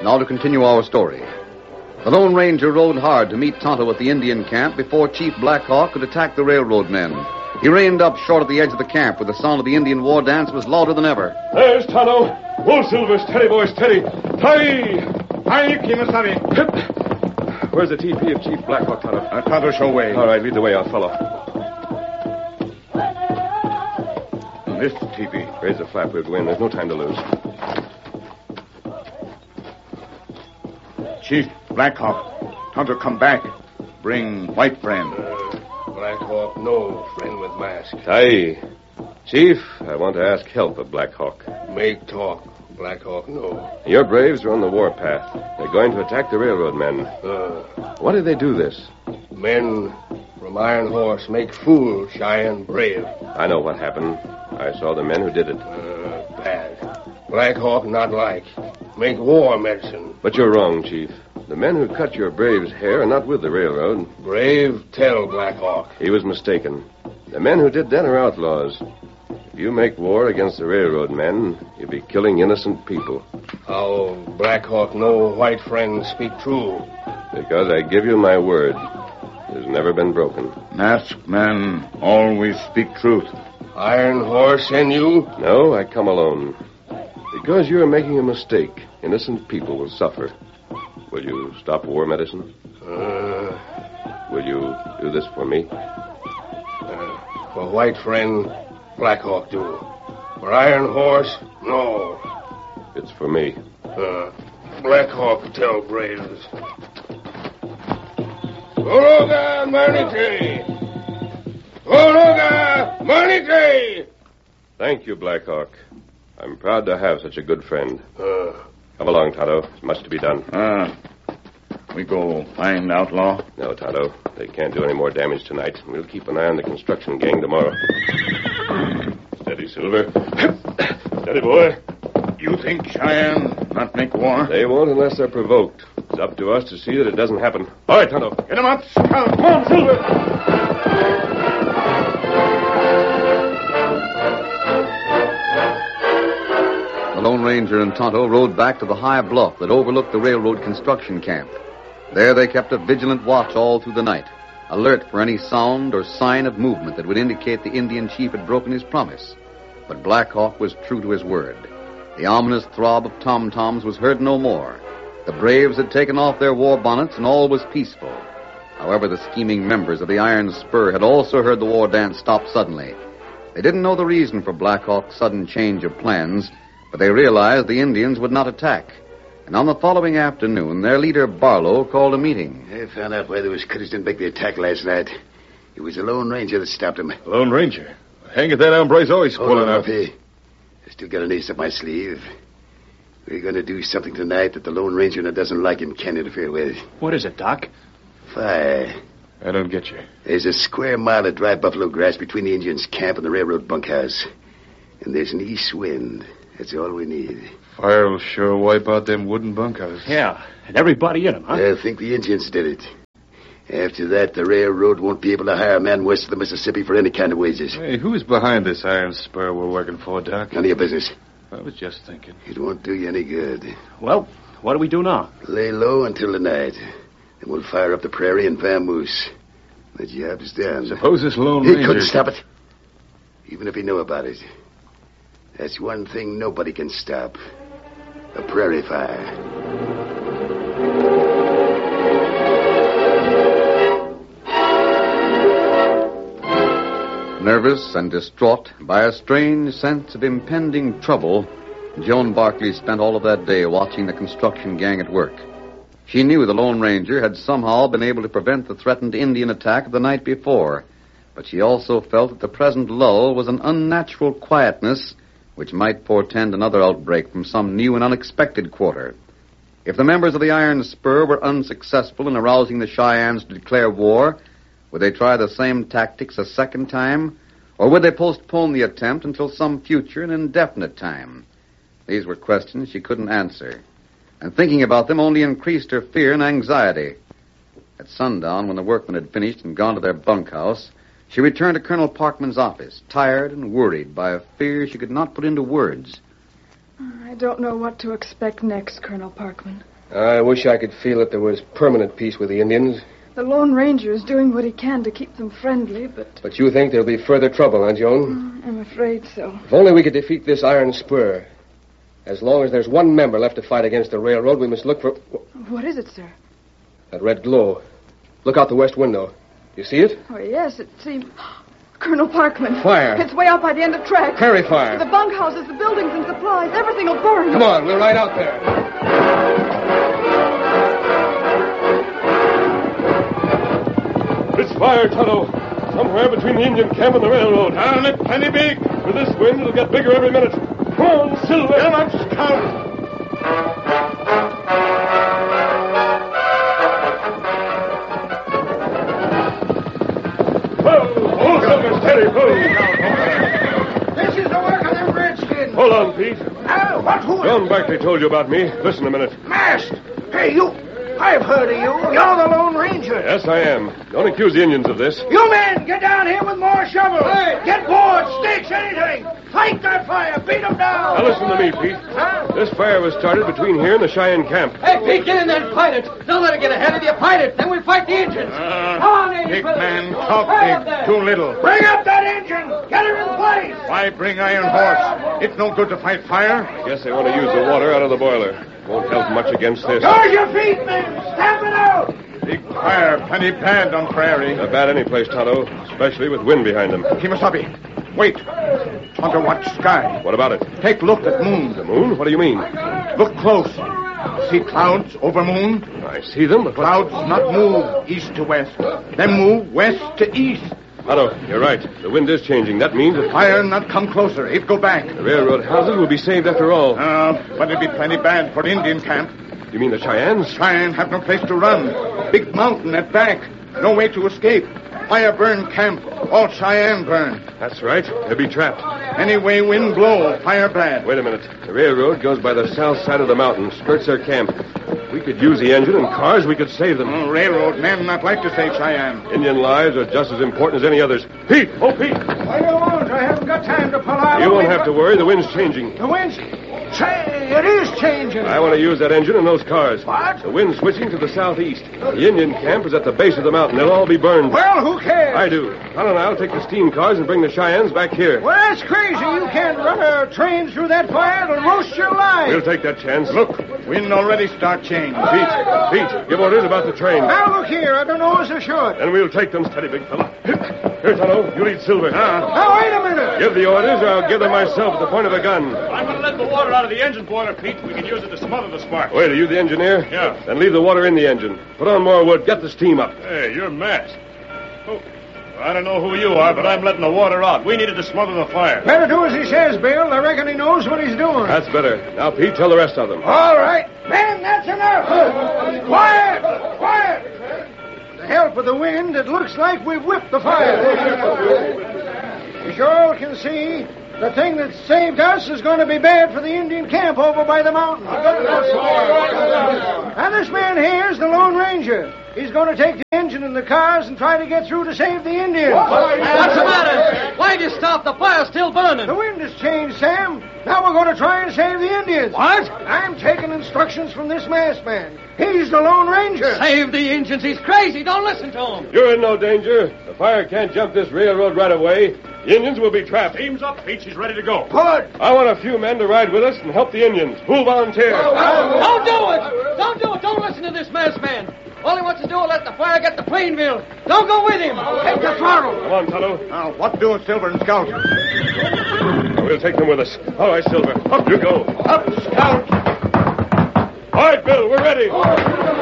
Now to continue our story. The Lone Ranger rode hard to meet Tonto at the Indian camp before Chief Black Hawk could attack the railroad men. He reined up short at the edge of the camp where the sound of the Indian war dance was louder than ever. There's Tonto. Wool Silver, steady, boy, steady. Hi! Hi, Kimasabi. Where's the TP of Chief Black Hawk, Tonto? Tonto, show way. All right, lead the way. I'll follow. This TP. Raise the flap. We'll go in. There's no time to lose. Chief Black Hawk, Tonto come back. Bring white friend. Black Hawk, no friend with mask. Aye. Chief, I want to ask help of Black Hawk. Make talk. Black Hawk, no. Your braves are on the warpath. They're going to attack the railroad men. Why do they do this? Men from Iron Horse make fool Cheyenne brave. I know what happened. I saw the men who did it. Bad. Black Hawk not like. Make war medicine. But you're wrong, Chief. The men who cut your brave's hair are not with the railroad. Brave, tell Black Hawk. He was mistaken. The men who did that are outlaws. If you make war against the railroad men, you'll be killing innocent people. How Black Hawk know white friends speak true? Because I give you my word. It has never been broken. Masked men always speak truth. Iron Horse and you? No, I come alone. Because you're making a mistake, innocent people will suffer. Will you stop war medicine? Will you do this for me? For white friend, Black Hawk do. For Iron Horse, no. It's for me. Black Hawk tell braves. Oroga Manite! Oroga Manite! Thank you, Black Hawk. I'm proud to have such a good friend. Come along, Tonto. There's much to be done. We go find outlaw? No, Tonto. They can't do any more damage tonight. We'll keep an eye on the construction gang tomorrow. Steady, Silver. Steady, boy. You think Cheyenne not make war? They won't unless they're provoked. It's up to us to see that it doesn't happen. All right, Tonto. Get him up, Scout. Come on, Silver. The Lone Ranger and Tonto rode back to the high bluff that overlooked the railroad construction camp. There they kept a vigilant watch all through the night, alert for any sound or sign of movement that would indicate the Indian chief had broken his promise. But Black Hawk was true to his word. The ominous throb of tom-toms was heard no more. The braves had taken off their war bonnets and all was peaceful. However, the scheming members of the Iron Spur had also heard the war dance stop suddenly. They didn't know the reason for Black Hawk's sudden change of plans, but they realized the Indians would not attack. And on the following afternoon, their leader, Barlow, called a meeting. I found out why those critters didn't make the attack last night. It was the Lone Ranger that stopped them. Lone Ranger? Hang it, that hombre's always Hold pulling on, up. I still got an ace up my sleeve. We're going to do something tonight that the Lone Ranger and a dozen like him can't interfere with. What is it, Doc? Fire. I don't get you. There's a square mile of dry buffalo grass between the Indians' camp and the railroad bunkhouse. And there's an east wind. That's all we need. Fire will sure wipe out them wooden bunkhouses. Yeah, and everybody in them, huh? I think the Indians did it. After that, the railroad won't be able to hire a man west of the Mississippi for any kind of wages. Hey, who's behind this Iron Spur we're working for, Doc? None of your business. I was just thinking. It won't do you any good. Well, what do we do now? Lay low until the night. Then we'll fire up the prairie and vamoose. The job's done. Suppose this Lone He Ranger... couldn't stop it. Even if he knew about it. That's one thing nobody can stop. A prairie fire. Nervous and distraught by a strange sense of impending trouble, Joan Barkley spent all of that day watching the construction gang at work. She knew the Lone Ranger had somehow been able to prevent the threatened Indian attack of the night before, but she also felt that the present lull was an unnatural quietness which might portend another outbreak from some new and unexpected quarter. If the members of the Iron Spur were unsuccessful in arousing the Cheyennes to declare war, would they try the same tactics a second time, or would they postpone the attempt until some future and indefinite time? These were questions she couldn't answer, and thinking about them only increased her fear and anxiety. At sundown, when the workmen had finished and gone to their bunkhouse, she returned to Colonel Parkman's office, tired and worried by a fear she could not put into words. I don't know what to expect next, Colonel Parkman. I wish I could feel that there was permanent peace with the Indians. The Lone Ranger is doing what he can to keep them friendly, but... But you think there'll be further trouble, huh, Joan? I'm afraid so. If only we could defeat this Iron Spur. As long as there's one member left to fight against the railroad, we must look for... What is it, sir? That red glow. Look out the west window. You see it? Oh, yes, it seems... Colonel Parkman. Fire. It's way out by the end of track. Prairie fire. The bunkhouses, the buildings and supplies, everything will burn. Come on, we'll ride out there. It's fire, Tonto. Somewhere between the Indian camp and the railroad. Down it, plenty big. With this wind, it'll get bigger every minute. Come on, Silver. Get 'em up, Scout. Hold, Silver, steady, hold. This is the work of them redskins. Hold on, Pete. Who? John Barkley told you about me. Listen a minute. Masked. Hey, you. I've heard of you. You're the Lone Ranger. Yes, I am. Don't accuse the Indians of this. You men, get down here with more shovels. Hey. Get boards, sticks, anything. Fight that fire. Beat them down. Now listen to me, Pete. This fire was started between here and the Cheyenne camp. Hey, Pete, get in there and fight it. Don't let it get ahead of you. Fight it. Then we fight the Indians. Come on, Indians. Big man, talk big, too little. Bring up that engine. Get her in place. Why bring Iron Horse? It's no good to fight fire. I guess they want to use the water out of the boiler. Won't help much against this. Guard your feet, men. Stamp it out. Big fire, plenty bad on prairie. Not bad any place, Tonto, especially with wind behind them. Kimasabi, wait. Tonto, watch sky. What about it? Take a look at moon. The moon? What do you mean? Look close. See clouds over moon? I see them, but Clouds not move east to west. They move west to east. Tonto, you're right. The wind is changing. That means that Fire not come closer. It go back. the railroad houses will be saved after all. But it'd be plenty bad for Indian camp. You mean the Cheyennes? Cheyenne have no place to run. Big mountain at back. No way to escape. Fire burn camp. All Cheyenne burn. That's right. They'll be trapped. Any way wind blow, fire bad. Wait a minute. The railroad goes by the south side of the mountain, skirts their camp. If we could use the engine and cars, we could save them. Railroad men not like to save Cheyenne. Indian lives are just as important as any others. Pete! Oh, Pete! Why, you won't. I haven't got time to pull out. You won't have to worry. The wind's changing. The wind's... Say, it is changing. I want to use that engine and those cars. What? The wind's switching to the southeast. The Indian camp is at the base of the mountain. They'll all be burned. Well, who cares? I do. Tonto and I'll take the steam cars and bring the Cheyennes back here. Well, that's crazy. You can't run a train through that fire. It'll roast your life. We'll take that chance. Look, wind already start change. Pete, give orders about the train. Now, look here. I don't know as I should. And we'll take them steady, big fella. Here, Tonto, you lead Silver. Now, wait a minute. Give the orders, or I'll give them myself at the point of a gun. I'm going to let the water out of the engine boiler, Pete. We can use it to smother the spark. Wait, are you the engineer? Yeah. Then leave the water in the engine. Put on more wood. Get the steam up. Hey, you're masked. Oh, I don't know who you are, but I'm letting the water out. We needed to smother the fire. Better do as he says, Bill. I reckon he knows what he's doing. That's better. Now, Pete, tell the rest of them. All right. Men, that's enough. Quiet! Quiet! With the help of the wind, it looks like we've whipped the fire. As you all can see, the thing that saved us is going to be bad for the Indian camp over by the mountain. And this man here is the Lone Ranger. He's going to take the engine and the cars and try to get through to save the Indians. What's the matter? Why'd you stop? The fire's still burning. The wind has changed, Sam. Now we're going to try and save the Indians. What? I'm taking instructions from this masked man. He's the Lone Ranger. Save the Indians. He's crazy. Don't listen to him. You're in no danger. The fire can't jump this railroad right away. The Indians will be trapped. Steam's up, Pete. She's ready to go. Good. I want a few men to ride with us and help the Indians. Who'll volunteer? Don't do it. Don't do it. Don't listen to this masked man. All he wants to do is let the fire get to Plainville. Don't go with him. Take the throttle. Come on, Tonto. Now, what do Silver and Scout? We'll take them with us. All right, Silver. Up you go. Up, Scout. All right, Bill, we're ready.